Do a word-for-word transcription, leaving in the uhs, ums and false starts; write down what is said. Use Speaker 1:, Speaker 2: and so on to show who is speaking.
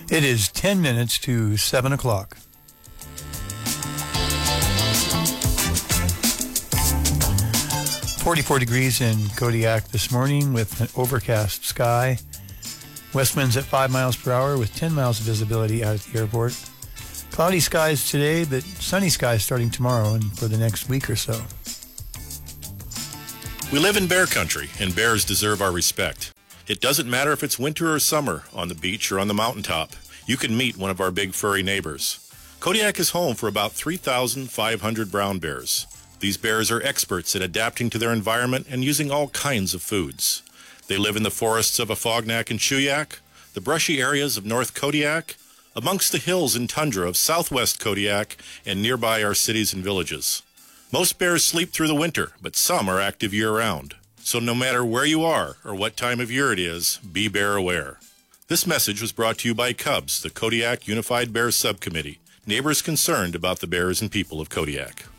Speaker 1: It is ten minutes to seven o'clock. forty-four degrees in Kodiak this morning with an overcast sky. West winds at five miles per hour with ten miles of visibility out at the airport. Cloudy skies today, but sunny skies starting tomorrow and for the next week or so.
Speaker 2: We live in bear country, and bears deserve our respect. It doesn't matter if it's winter or summer, on the beach or on the mountaintop. You can meet one of our big furry neighbors. Kodiak is home for about three thousand five hundred brown bears. These bears are experts at adapting to their environment and using all kinds of foods. They live in the forests of Afognak and Chuyak, the brushy areas of North Kodiak, amongst the hills and tundra of southwest Kodiak, and nearby our cities and villages. Most bears sleep through the winter, but some are active year-round. So no matter where you are or what time of year it is, be bear aware. This message was brought to you by Cubs, the Kodiak Unified Bears Subcommittee, neighbors concerned about the bears and people of Kodiak.